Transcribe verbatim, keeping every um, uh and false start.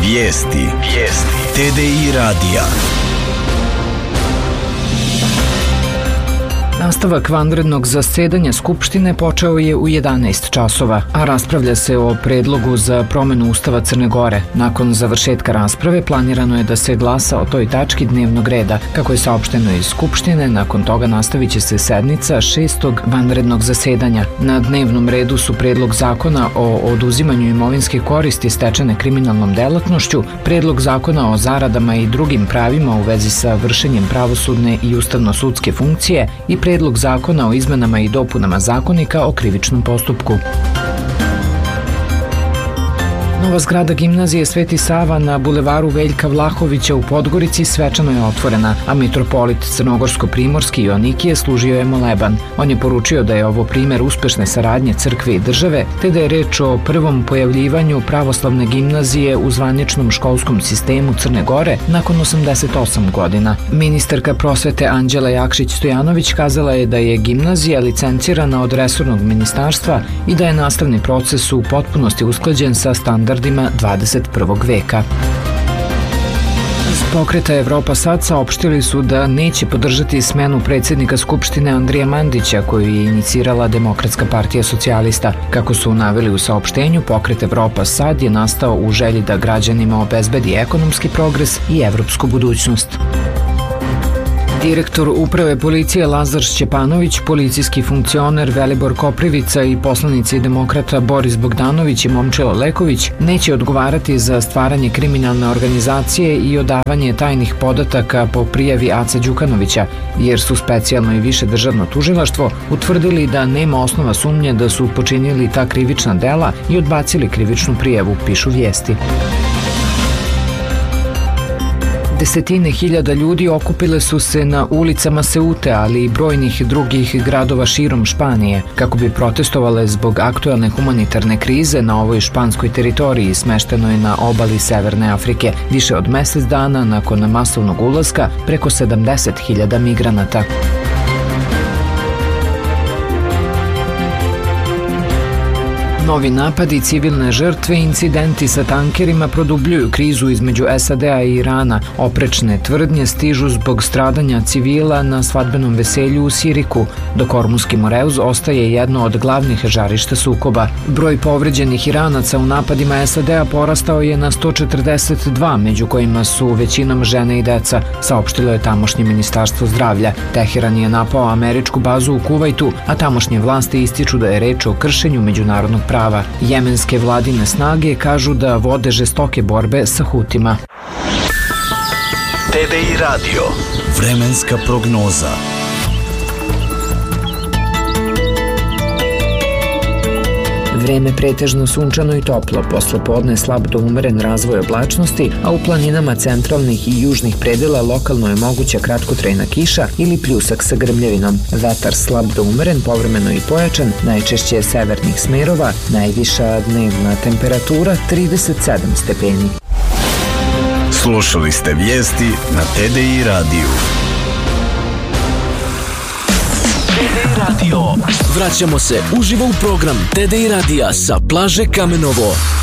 Vijesti. Vijesti. T D I radija. Nastavak vanrednog zasedanja Skupštine počeo je u jedanaest časova, a raspravlja se o predlogu za promenu Ustava Crne Gore. Nakon završetka rasprave planirano je da se glasa o toj tački dnevnog reda. Kako je saopšteno iz Skupštine, nakon toga nastavit će se sednica šestog vanrednog zasedanja. Na dnevnom redu su predlog zakona o oduzimanju imovinske koristi stečene kriminalnom delatnošću, predlog zakona o zaradama i drugim pravima u vezi sa vršenjem pravosudne i ustavno-sudske funkcije i predlog zakona o izmenama i dopunama zakonika o krivičnom postupku. Nova zgrada gimnazije Sveti Sava na bulevaru Veljka Vlahovića u Podgorici svečano je otvorena, a mitropolit Crnogorsko-primorski Joanikije služio je moleban. On je poručio da je ovo primer uspešne saradnje crkve i države, te da je reč o prvom pojavljivanju pravoslavne gimnazije u zvaničnom školskom sistemu Crne Gore nakon osamdeset osam godina. Ministarka prosvete Anđela Jakšić-Stojanović kazala je da je gimnazija licencirana od resornog ministarstva i da je nastavni proces u potpunosti usklađen sa standardima dvadeset prvog veka. Iz pokreta Evropa Sad saopštili su da neće podržati smenu predsjednika Skupštine Andrija Mandića, koju je inicirala Demokratska partija socijalista. Kako su naveli u saopštenju, pokret Evropa Sad je nastao u želji da građanima obezbedi ekonomski progres i evropsku budućnost. Direktor Uprave policije Lazar Šćepanović, policijski funkcioner Velibor Koprivica i poslanici demokrata Boris Bogdanović i Momčilo Leković neće odgovarati za stvaranje kriminalne organizacije i odavanje tajnih podataka po prijavi Ace Đukanovića, jer su specijalno i više državno tužilaštvo utvrdili da nema osnova sumnje da su počinili ta krivična dela i odbacili krivičnu prijavu, pišu Vijesti. Desetine hiljada ljudi okupile su se na ulicama Seute, ali i brojnih drugih gradova širom Španije, kako bi protestovale zbog aktuelne humanitarne krize na ovoj španskoj teritoriji smeštenoj na obali Severne Afrike, više od mesec dana nakon masovnog ulaska preko sedamdeset hiljada migranata. Novi napadi, civilne žrtve i incidenti sa tankerima produbljuju krizu između S A D-a i Irana. Oprečne tvrdnje stižu zbog stradanja civila na svadbenom veselju u Siriku, dok Ormuski Moreuz ostaje jedno od glavnih žarišta sukoba. Broj povređenih Iranaca u napadima S A D-a porastao je na sto četrdeset dva, među kojima su većinom žene i deca, saopštilo je tamošnje ministarstvo zdravlja. Teheran je napao američku bazu u Kuvajtu, a tamošnje vlasti ističu da je reč o kršenju međunarodnog prava. Jemenske vladine snage kažu da vode žestoke borbe sa Hutima. T D I radio. Vremenska prognoza. Vreme pretežno sunčano i toplo, posle podne slab do umeren razvoj oblačnosti, a u planinama centralnih i južnih predela lokalno je moguća kratkotrajna kiša ili pljusak sa grmljavinom. Vetar slab do umeren, povremeno i pojačan, najčešće severnih smerova, najviša dnevna temperatura trideset sedam stepeni. Slušali ste vijesti na T D I radiju. T D I radio. Vraćamo se uživo u program T D I radija sa plaže Kamenovo.